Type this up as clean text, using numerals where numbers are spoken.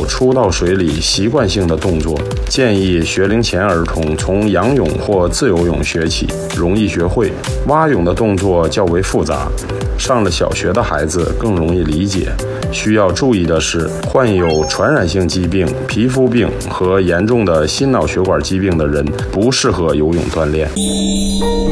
初到水里习惯性的动作。建议学龄前儿童从仰泳或自由泳学起，容易学会。蛙泳的动作较为复杂，上了小学的孩子更容易理解。需要注意的是，患有传染性疾病、皮肤病和严重的心脑血管疾病的人不适合游泳锻炼。